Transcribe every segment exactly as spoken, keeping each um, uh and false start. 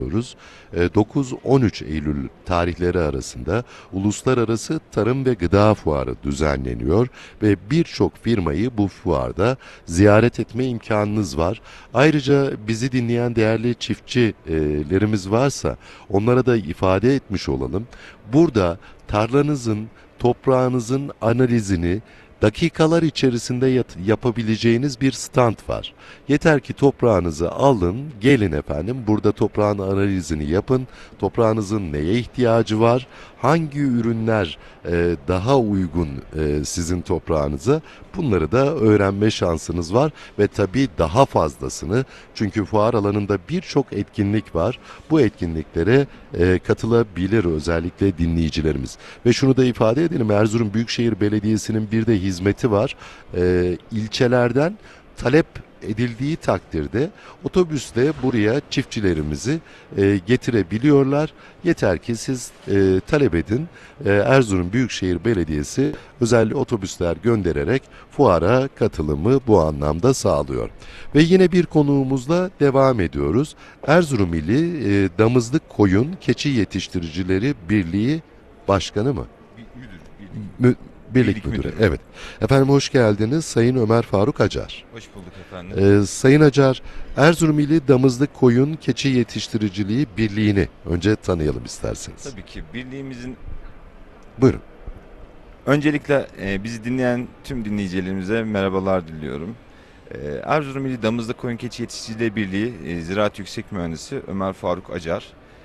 dokuz on üç Eylül tarihleri arasında Uluslararası Tarım ve Gıda Fuarı düzenleniyor ve birçok firmayı bu fuarda ziyaret etme imkanınız var. Ayrıca bizi dinleyen değerli çiftçilerimiz varsa onlara da ifade etmiş olalım. Burada tarlanızın, toprağınızın analizini dakikalar içerisinde yat- yapabileceğiniz bir stand var. Yeter ki toprağınızı alın, gelin efendim. Burada toprağın analizini yapın. Toprağınızın neye ihtiyacı var? Hangi ürünler e, daha uygun e, sizin toprağınıza? Bunları da öğrenme şansınız var ve tabii daha fazlasını. Çünkü fuar alanında birçok etkinlik var. Bu etkinliklere e, katılabilir özellikle dinleyicilerimiz. Ve şunu da ifade edelim, Erzurum Büyükşehir Belediyesi'nin bir de hizmeti var. E, ilçelerden talep edildiği takdirde otobüsle buraya çiftçilerimizi e, getirebiliyorlar. Yeter ki siz e, talep edin. E, Erzurum Büyükşehir Belediyesi özel otobüsler göndererek fuara katılımı bu anlamda sağlıyor. Ve yine bir konuğumuzla devam ediyoruz. Erzurum İli e, Damızlık Koyun Keçi Yetiştiricileri Birliği Başkanı mı? Müdür, Mü- Birlik, Birlik Müdürü. Müdürü. Evet. Efendim hoş geldiniz Sayın Ömer Faruk Acar. Hoş bulduk efendim. Ee, Sayın Acar, Erzurum İli Damızlık Koyun Keçi Yetiştiriciliği Birliği'ni önce tanıyalım isterseniz. Tabii ki birliğimizin Buyurun. öncelikle e, bizi dinleyen tüm dinleyicilerimize merhabalar diliyorum. E, Erzurum İli Damızlık Koyun Keçi Yetiştiricileri Birliği e, Ziraat Yüksek Mühendisi Ömer Faruk Acar.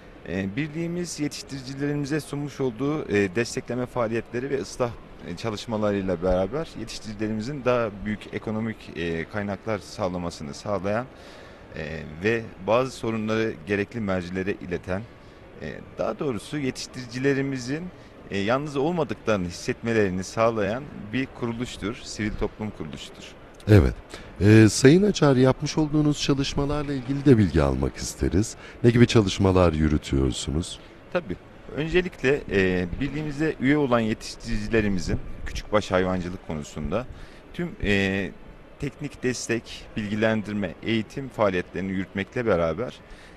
E, birliğimiz yetiştiricilerimize sunmuş olduğu e, destekleme faaliyetleri ve ıslah e, çalışmalarıyla beraber yetiştiricilerimizin daha büyük ekonomik e, kaynaklar sağlamasını sağlayan e, ve bazı sorunları gerekli mercilere ileten, e, daha doğrusu yetiştiricilerimizin e, yalnız olmadıklarını hissetmelerini sağlayan bir kuruluştur, sivil toplum kuruluşudur. Evet. Ee, Sayın Acar, yapmış olduğunuz çalışmalarla ilgili de bilgi almak isteriz. Ne gibi çalışmalar yürütüyorsunuz? Tabii. Öncelikle e, birliğimize üye olan yetiştiricilerimizin küçükbaş hayvancılık konusunda tüm e, teknik destek, bilgilendirme, eğitim faaliyetlerini yürütmekle beraber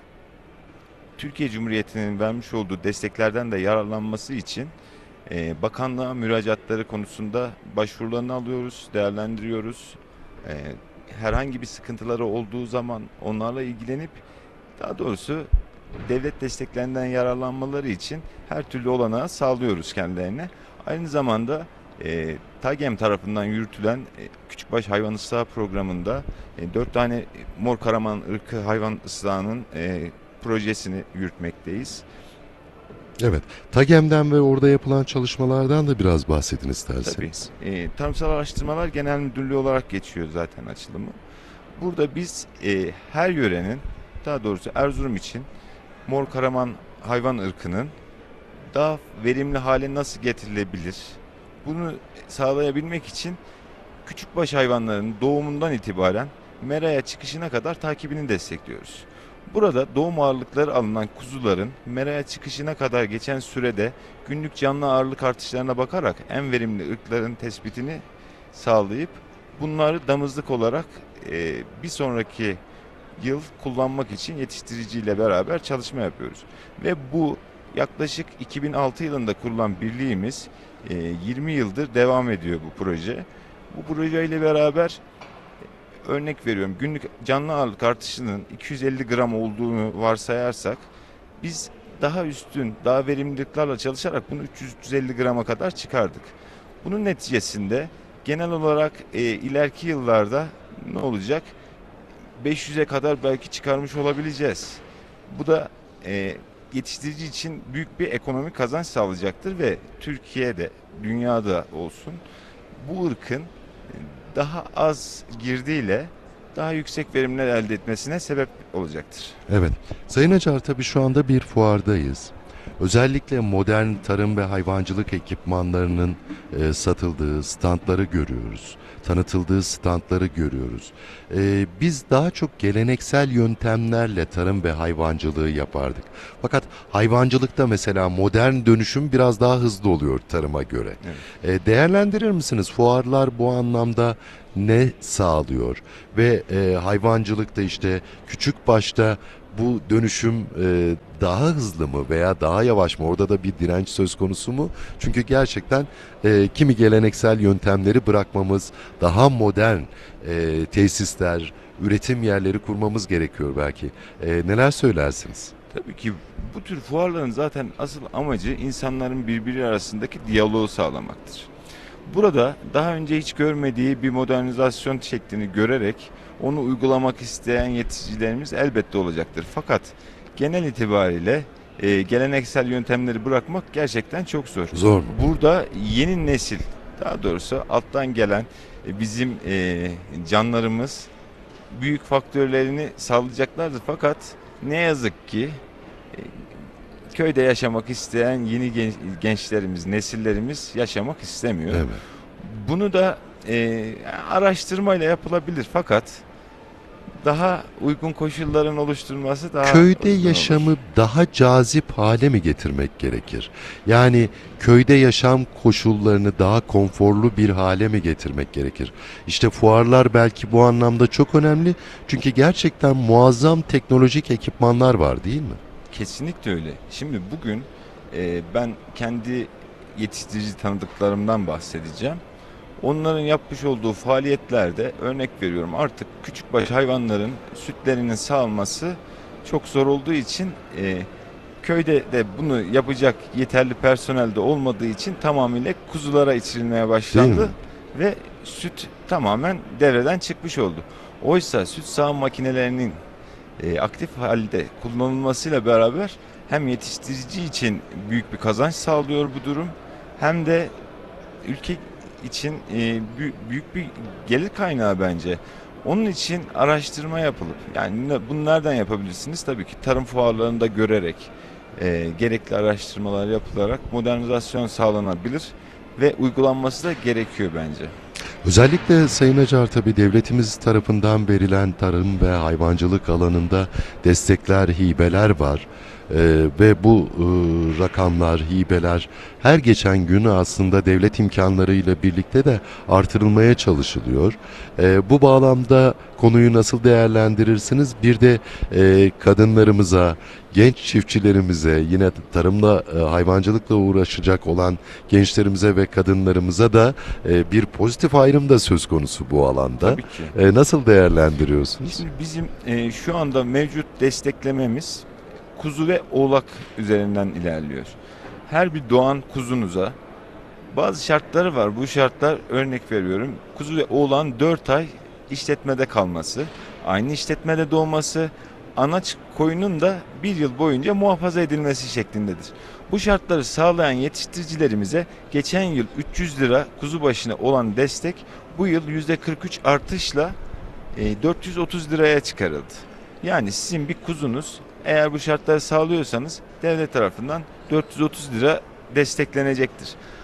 Türkiye Cumhuriyeti'nin vermiş olduğu desteklerden de yararlanması için e, bakanlığa müracaatları konusunda başvurularını alıyoruz, değerlendiriyoruz. E, herhangi bir sıkıntıları olduğu zaman onlarla ilgilenip daha doğrusu devlet desteklerinden yararlanmaları için her türlü olanağı sağlıyoruz kendilerine. Aynı zamanda e, TAGEM tarafından yürütülen e, Küçükbaş Hayvan Islahı programında e, dört tane mor karaman ırkı hayvan ıslahının e, projesini yürütmekteyiz. Evet. TAGEM'den ve orada yapılan çalışmalardan da biraz bahsedin Tabii. isterseniz. E, Tarımsal Araştırmalar Genel Müdürlüğü olarak geçiyor zaten açılımı. Burada biz e, her yörenin, daha doğrusu Erzurum için mor karaman hayvan ırkının daha verimli hale nasıl getirilebilir? Bunu sağlayabilmek için küçükbaş hayvanların doğumundan itibaren meraya çıkışına kadar takibini destekliyoruz. Burada doğum ağırlıkları alınan kuzuların meraya çıkışına kadar geçen sürede günlük canlı ağırlık artışlarına bakarak en verimli ırkların tespitini sağlayıp bunları damızlık olarak e, bir sonraki yıl kullanmak için yetiştiriciyle beraber çalışma yapıyoruz. Ve bu yaklaşık iki bin altı yılında kurulan birliğimiz e, yirmi yıldır devam ediyor bu proje. Bu projeyle beraber örnek veriyorum, günlük canlı ağırlık artışının iki yüz elli gram olduğunu varsayarsak biz daha üstün, daha verimliliklerle çalışarak bunu üç yüz üç yüz elli grama kadar çıkardık. Bunun neticesinde genel olarak e, ileriki yıllarda ne olacak? beş yüze kadar belki çıkarmış olabileceğiz. Bu da e, yetiştirici için büyük bir ekonomik kazanç sağlayacaktır ve Türkiye'de, dünyada olsun bu ırkın daha az girdiyle daha yüksek verimler elde etmesine sebep olacaktır. Evet. Sayın Acar, tabii şu anda bir fuardayız. Özellikle modern tarım ve hayvancılık ekipmanlarının e, satıldığı standları görüyoruz. Tanıtıldığı standları görüyoruz. E, biz daha çok geleneksel yöntemlerle tarım ve hayvancılığı yapardık. Fakat hayvancılıkta mesela modern dönüşüm biraz daha hızlı oluyor tarıma göre. Evet. E, değerlendirir misiniz? Fuarlar bu anlamda ne sağlıyor? Ve e, hayvancılıkta işte küçük başta bu dönüşüm e, daha hızlı mı veya daha yavaş mı? Orada da bir direnç söz konusu mu? Çünkü gerçekten e, kimi geleneksel yöntemleri bırakmamız, daha modern e, tesisler, üretim yerleri kurmamız gerekiyor belki. E, neler söylersiniz? Tabii ki bu tür fuarların zaten asıl amacı insanların birbiri arasındaki diyaloğu sağlamaktır. Burada daha önce hiç görmediği bir modernizasyon şeklini görerek onu uygulamak isteyen yetiştiricilerimiz elbette olacaktır. Fakat genel itibariyle e, geleneksel yöntemleri bırakmak gerçekten çok zor. Zor mu? Burada yeni nesil, daha doğrusu alttan gelen e, bizim e, canlarımız büyük faktörlerini sağlayacaklardır. Fakat ne yazık ki e, köyde yaşamak isteyen yeni gen- gençlerimiz, nesillerimiz yaşamak istemiyor. Evet. Bunu da e, araştırmayla yapılabilir, fakat daha uygun koşulların oluşturulması daha Köyde uygun yaşamı olur. daha cazip hale mi getirmek gerekir? Yani köyde yaşam koşullarını daha konforlu bir hale mi getirmek gerekir? İşte fuarlar belki bu anlamda çok önemli. Çünkü gerçekten muazzam teknolojik ekipmanlar var, değil mi? Kesinlikle öyle. Şimdi bugün e, ben kendi yetiştirici tanıdıklarımdan bahsedeceğim. Onların yapmış olduğu faaliyetlerde örnek veriyorum, artık küçükbaş hayvanların sütlerinin sağılması çok zor olduğu için e, köyde de bunu yapacak yeterli personel de olmadığı için tamamıyla kuzulara içirilmeye Değil başlandı mi? ve süt tamamen devreden çıkmış oldu. Oysa süt sağım makinelerinin e, aktif halde kullanılmasıyla beraber hem yetiştirici için büyük bir kazanç sağlıyor bu durum, hem de ülke için e, bü- büyük bir gelir kaynağı bence. Onun için araştırma yapılıp, yani ne- bunu nereden yapabilirsiniz? Tabii ki tarım fuarlarında görerek e, gerekli araştırmalar yapılarak modernizasyon sağlanabilir ve uygulanması da gerekiyor bence. Özellikle Sayın Acar, tabii devletimiz tarafından verilen tarım ve hayvancılık alanında destekler, hibeler var. Ee, ve bu e, rakamlar, hibeler her geçen gün aslında devlet imkanlarıyla birlikte de artırılmaya çalışılıyor. Ee, bu bağlamda konuyu nasıl değerlendirirsiniz? Bir de e, kadınlarımıza, genç çiftçilerimize, yine tarımla, e, hayvancılıkla uğraşacak olan gençlerimize ve kadınlarımıza da e, bir pozitif ayrım da söz konusu bu alanda. Tabii ki. E, nasıl değerlendiriyorsunuz? Şimdi bizim e, şu anda mevcut desteklememiz kuzu ve oğlak üzerinden ilerliyor. Her bir doğan kuzunuza bazı şartları var. Bu şartlar, örnek veriyorum, kuzu ve oğlan dört ay işletmede kalması, aynı işletmede doğması, anaç koyunun da bir yıl boyunca muhafaza edilmesi şeklindedir. Bu şartları sağlayan yetiştiricilerimize geçen yıl üç yüz lira kuzu başına olan destek bu yıl yüzde kırk üç artışla e, dört yüz otuz liraya çıkarıldı. Yani sizin bir kuzunuz, eğer bu şartları sağlıyorsanız, devlet tarafından dört yüz otuz lira desteklenecektir.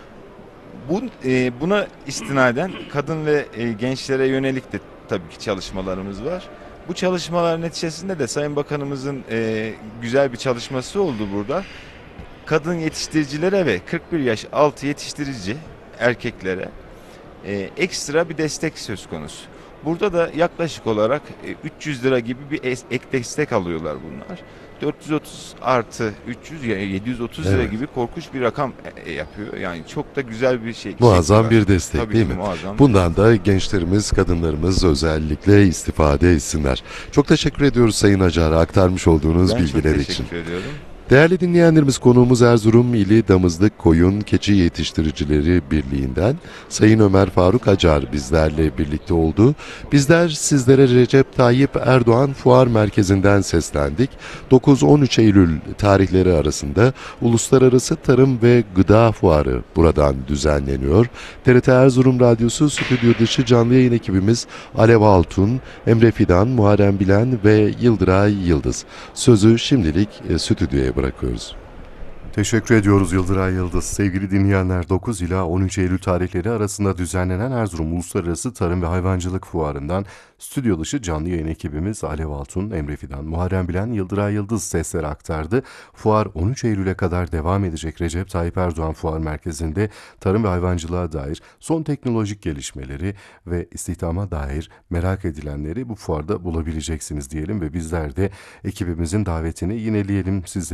Bu, e, buna istinaden kadın ve e, gençlere yönelik de tabii ki çalışmalarımız var. Bu çalışmalar neticesinde de Sayın Bakanımızın e, güzel bir çalışması oldu burada. Kadın yetiştiricilere ve kırk bir yaş altı yetiştirici erkeklere e, ekstra bir destek söz konusu. Burada da yaklaşık olarak e, üç yüz lira gibi bir es- ek destek alıyorlar bunlar. dört yüz otuz artı üç yüz, yani yedi yüz otuz lira Evet. gibi korkunç bir rakam e, yapıyor. Yani çok da güzel bir şey. Muazzam şekli var. bir destek, Tabii değil ki mi? muazzam. Bundan da gençlerimiz, kadınlarımız özellikle istifade etsinler. Çok teşekkür ediyoruz Sayın Acar'a aktarmış olduğunuz Ben bilgiler çok için. teşekkür ediyorum. Değerli dinleyenlerimiz, konuğumuz Erzurum İli Damızlık Koyun Keçi Yetiştiricileri Birliği'nden Sayın Ömer Faruk Acar bizlerle birlikte oldu. Bizler sizlere Recep Tayyip Erdoğan Fuar Merkezi'nden seslendik. dokuz on üç Eylül tarihleri arasında Uluslararası Tarım ve Gıda Fuarı buradan düzenleniyor. T R T Erzurum Radyosu stüdyo dışı canlı yayın ekibimiz Alev Altun, Emre Fidan, Muharrem Bilen ve Yıldıray Yıldız. Sözü şimdilik e, stüdyoya bırakıyoruz. Teşekkür ediyoruz Yıldıray Yıldız. Sevgili dinleyenler, dokuz ila on üç Eylül tarihleri arasında düzenlenen Erzurum Uluslararası Tarım ve Hayvancılık Fuarı'ndan stüdyo dışı canlı yayın ekibimiz Alev Altun, Emre Fidan, Muharrem Bilen, Yıldıray Yıldız sesleri aktardı. Fuar on üç Eylül'e kadar devam edecek. Recep Tayyip Erdoğan Fuar Merkezi'nde tarım ve hayvancılığa dair son teknolojik gelişmeleri ve istihdama dair merak edilenleri bu fuarda bulabileceksiniz diyelim ve bizler de ekibimizin davetini yineleyelim sizlere.